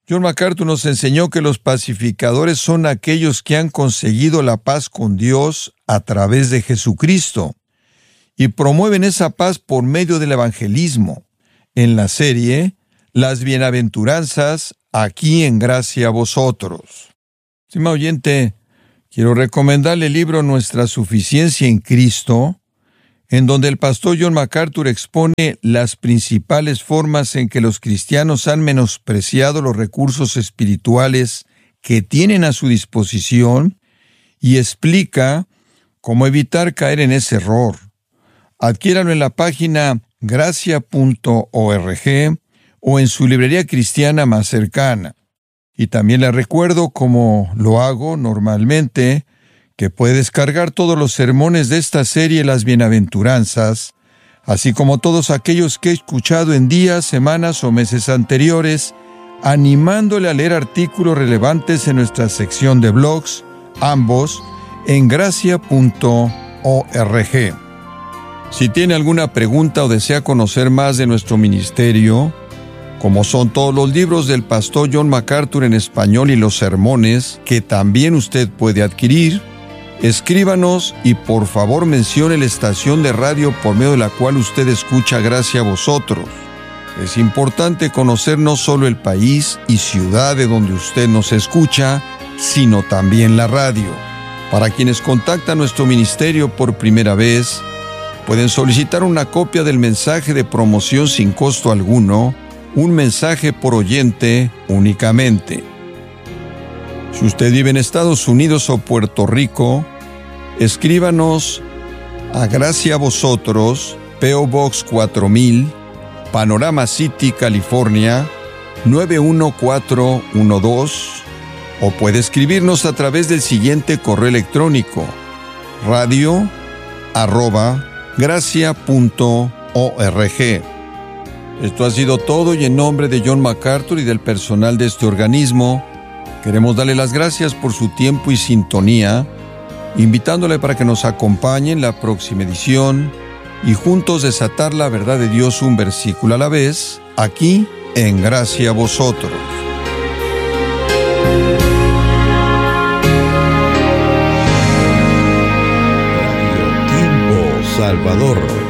John MacArthur nos enseñó que los pacificadores son aquellos que han conseguido la paz con Dios a través de Jesucristo y promueven esa paz por medio del evangelismo. En la serie, Las Bienaventuranzas, aquí en Gracia a Vosotros. Estimado oyente, quiero recomendarle el libro Nuestra Suficiencia en Cristo, en donde el pastor John MacArthur expone las principales formas en que los cristianos han menospreciado los recursos espirituales que tienen a su disposición y explica cómo evitar caer en ese error. Adquiéralo en la página gracia.org o en su librería cristiana más cercana. Y también le recuerdo, como lo hago normalmente, que puede descargar todos los sermones de esta serie Las Bienaventuranzas, así como todos aquellos que he escuchado en días, semanas o meses anteriores, animándole a leer artículos relevantes en nuestra sección de blogs, ambos en gracia.org. Si tiene alguna pregunta o desea conocer más de nuestro ministerio, como son todos los libros del pastor John MacArthur en español y los sermones que también usted puede adquirir, escríbanos y por favor mencione la estación de radio por medio de la cual usted escucha Gracia a Vosotros. Es importante conocer no solo el país y ciudad de donde usted nos escucha, sino también la radio. Para quienes contactan nuestro ministerio por primera vez, pueden solicitar una copia del mensaje de promoción sin costo alguno, un mensaje por oyente únicamente. Si usted vive en Estados Unidos o Puerto Rico, escríbanos a Gracia a Vosotros, P.O. Box 4000, Panorama City, California, 91412, o puede escribirnos a través del siguiente correo electrónico: radio@gracia.org. Esto ha sido todo y en nombre de John MacArthur y del personal de este organismo, queremos darle las gracias por su tiempo y sintonía, invitándole para que nos acompañe en la próxima edición y juntos desatar la verdad de Dios un versículo a la vez, aquí en Gracia a Vosotros. Radio Tiempo Salvador.